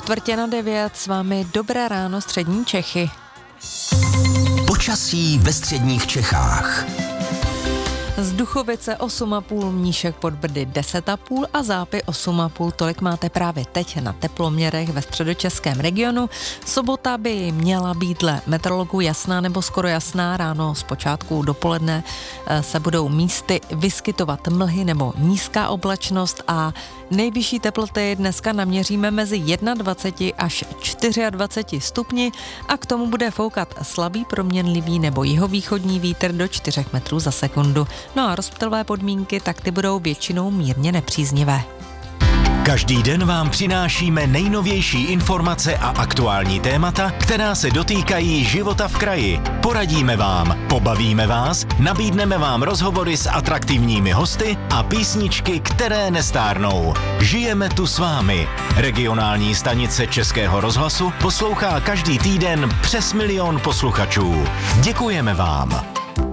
8:45 s vámi dobré ráno střední Čechy. Počasí ve středních Čechách. Z Duchovice 8,5, Mníšek pod Brdy 10,5 a Zápy 8,5. Tolik máte právě teď na teploměrech ve středočeském regionu. Sobota by měla být dle meteorologů jasná nebo skoro jasná. Ráno zpočátku dopoledne se budou místy vyskytovat mlhy nebo nízká oblačnost a nejvyšší teploty dneska naměříme mezi 21 až 24 stupni a k tomu bude foukat slabý proměnlivý nebo jihovýchodní vítr do 4 metrů za sekundu. No a rozptylové podmínky, tak ty budou většinou mírně nepříznivé. Každý den vám přinášíme nejnovější informace a aktuální témata, která se dotýkají života v kraji. Poradíme vám, pobavíme vás, nabídneme vám rozhovory s atraktivními hosty a písničky, které nestárnou. Žijeme tu s vámi. Regionální stanice Českého rozhlasu poslouchá každý týden přes 1 milion posluchačů. Děkujeme vám.